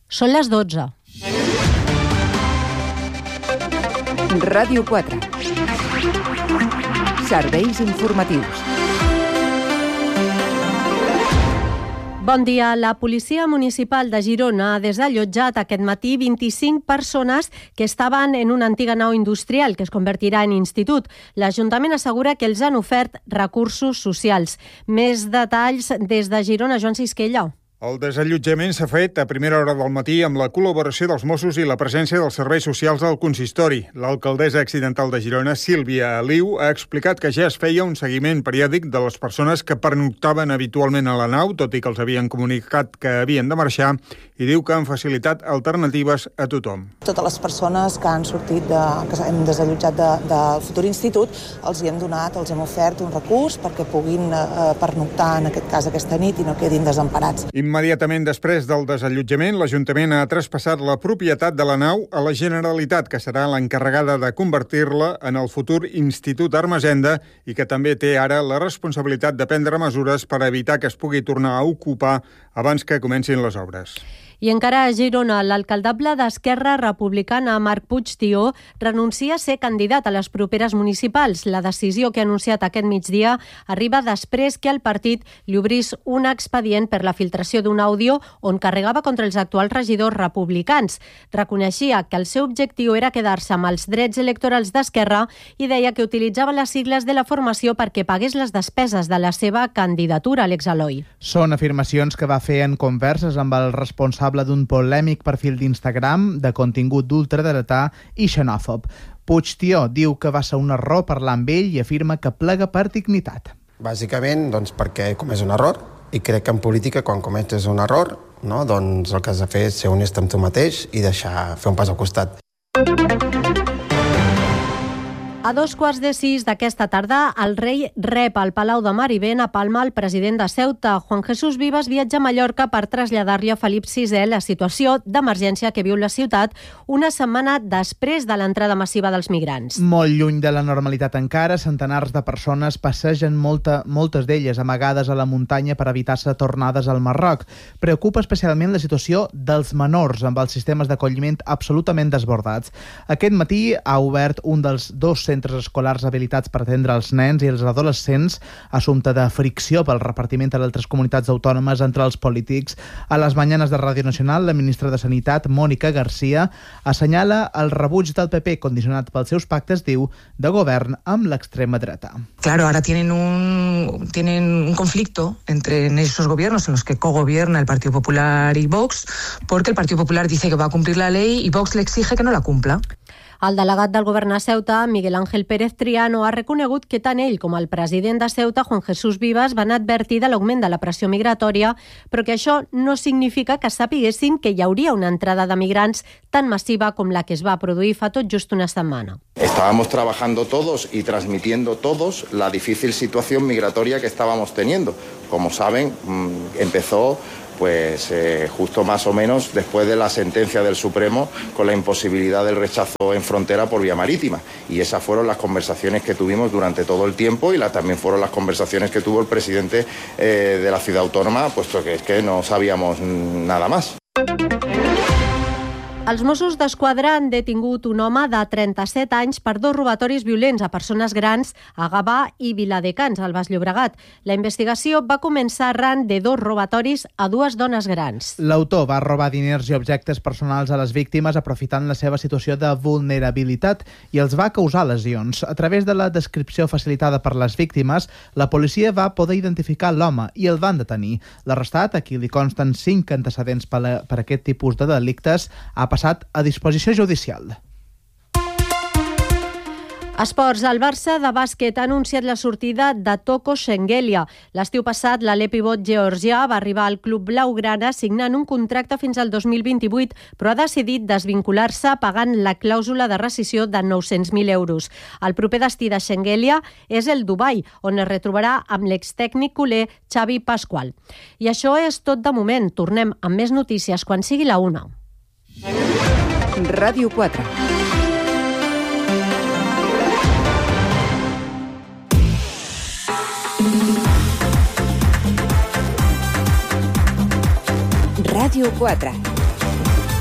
Són les 12. Ràdio 4. Serveis informatius. Bon dia. La Policia Municipal de Girona ha desallotjat aquest matí 25 persones que estaven en una antiga nau industrial que es convertirà en institut. L'Ajuntament assegura que els han ofert recursos socials. Més detalls des de Girona, Joan Sisquella. El desallotjament s'ha fet a primera hora del matí amb la col·laboració dels Mossos i la presència dels serveis socials del consistori. L'alcaldessa accidental de Girona, Sílvia Aliu, ha explicat que ja es feia un seguiment periòdic de les persones que pernoctaven habitualment a la nau, tot i que els havien comunicat que havien de marxar, i diu que han facilitat alternatives a tothom. Totes les persones que han sortit, que hem desallotjat del futur institut, els hi hem donat, els hem ofert un recurs perquè puguin pernoctar, en aquest cas, aquesta nit i no quedin desemparats. Immediatament després del desallotjament, l'Ajuntament ha traspassat la propietat de la nau a la Generalitat, que serà l'encarregada de convertir-la en el futur Institut Ermessenda i que també té ara la responsabilitat de prendre mesures per evitar que es pugui tornar a ocupar abans que comencin les obres. I encara a Girona, l'alcaldable d'Esquerra Republicana, Marc Puigtió, renuncia a ser candidat a les properes municipals. La decisió que ha anunciat aquest migdia arriba després que el partit li obrís un expedient per la filtració d'un àudio on carregava contra els actuals regidors republicans. Reconeixia que el seu objectiu era quedar-se amb els drets electorals d'Esquerra i deia que utilitzava les sigles de la formació perquè pagués les despeses de la seva candidatura, Alex Aloi. Són afirmacions que va fer en converses amb el responsable d'un polèmic perfil d'Instagram de contingut d'ultradretà i xenòfob. Puigtió diu que va ser un error parlar amb ell i afirma que plega per dignitat. Bàsicament, perquè he comès un error i crec que en política, quan cometes un error, doncs el que has de fer és ser honest amb tu mateix i deixar fer un pas al costat. A 5:15 d'aquesta tarda, el rei rep al Palau de Marivent a Palma el president de Ceuta. Juan Jesús Vives viatja a Mallorca per traslladar-li a Felip VI la situació d'emergència que viu la ciutat una setmana després de l'entrada massiva dels migrants. Molt lluny de la normalitat encara, centenars de persones passegen moltes d'elles amagades a la muntanya per evitar-se tornades al Marroc. Preocupa especialment la situació dels menors, amb els sistemes d'acolliment absolutament desbordats. Aquest matí ha obert un dels dos centres escolars habilitats per atendre els nens i els adolescents, assumpte de fricció pel repartiment a altres comunitats autònomes entre els polítics. A les mañanes de Ràdio Nacional, la ministra de Sanitat, Mónica García, assenyala el rebuig del PP, condicionat pels seus pactes, diu, de govern amb l'extrema dreta. Claro, ahora tienen un conflicto entre esos gobiernos en los que cogobierna el Partido Popular y Vox, porque el Partido Popular dice que va a cumplir la ley y Vox le exige que no la cumpla. El delegat del govern a Ceuta, Miguel Ángel Pérez Triano, ha reconegut que tant ell com el president de Ceuta, Juan Jesús Vives, van advertir de l'augment de la pressió migratòria, però que això no significa que sapiguessin que hi hauria una entrada de migrants tan massiva com la que es va produir fa tot just una setmana. Estábamos trabajando todos y transmitiendo todos la difícil situación migratoria que estábamos teniendo. Como saben, empezó justo más o menos después de la sentencia del Supremo con la imposibilidad del rechazo en frontera por vía marítima. Y esas fueron las conversaciones que tuvimos durante todo el tiempo y también fueron las conversaciones que tuvo el presidente de la ciudad autónoma, puesto que es que no sabíamos nada más. Els Mossos d'Esquadra han detingut un home de 37 anys per 2 robatoris violents a persones grans a Gavà i Viladecans, al Baix Llobregat. La investigació va començar arran de 2 robatoris a 2 dones grans. L'autor va robar diners i objectes personals a les víctimes aprofitant la seva situació de vulnerabilitat i els va causar lesions. A través de la descripció facilitada per les víctimes, la policia va poder identificar l'home i el van detenir. L'arrestat, a qui li consten 5 antecedents per aquest tipus de delictes, ha passat a disposició judicial. Esports. El Barça de bàsquet ha anunciat la sortida de Toko Shengelia. L'estiu passat, l'alè pivot georgià va arribar al club blaugrana signant un contracte fins al 2028, però ha decidit desvincular-se pagant la clàusula de rescissió de 900.000 euros. El proper destí de Shengelia és el Dubai, on es retrobarà amb l'extècnic culer Xavi Pasqual. I això és tot de moment. Tornem amb més notícies quan sigui la 1. Ràdio 4. Ràdio 4.